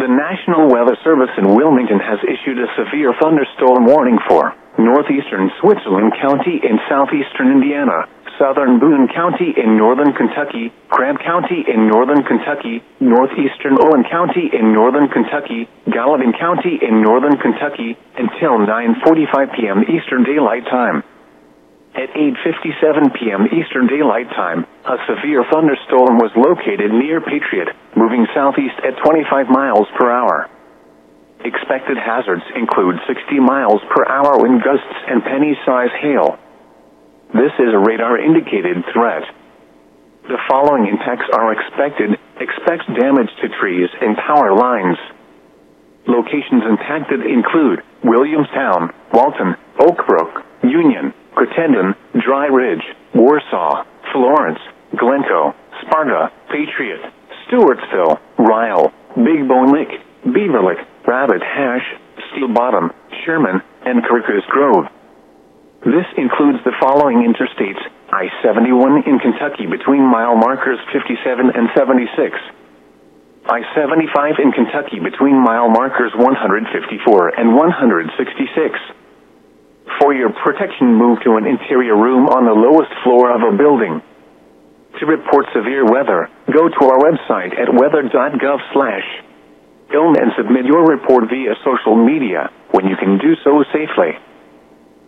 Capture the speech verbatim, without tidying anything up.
The National Weather Service in Wilmington has issued a severe thunderstorm warning for northeastern Switzerland County in southeastern Indiana, southern Boone County in northern Kentucky, Grant County in northern Kentucky, northeastern Owen County in northern Kentucky, Gallatin County in northern Kentucky, until nine forty-five p.m. Eastern Daylight Time. At eight fifty-seven p.m. Eastern Daylight Time, a severe thunderstorm was located near Patriot, moving southeast at twenty-five miles per hour. Expected hazards include sixty miles per hour wind gusts and penny-size hail. This is a radar-indicated threat. The following impacts are expected. Expect damage to trees and power lines. Locations impacted include Williamstown, Walton, Oak Brook, Union, Crittenden, Dry Ridge, Warsaw, Florence, Glencoe, Sparta, Patriot, Stewartsville, Ryle, Big Bone Lick, Beaver Lick, Rabbit Hash, Steel Bottom, Sherman, and Kirkus Grove. This includes the following interstates: I seventy-one in Kentucky between mile markers fifty-seven and seventy-six. I seventy-five in Kentucky between mile markers one fifty-four and one sixty-six. For your protection, move to an interior room on the lowest floor of a building. To report severe weather, go to our website at weather dot gov slash ilm and submit your report via social media when you can do so safely.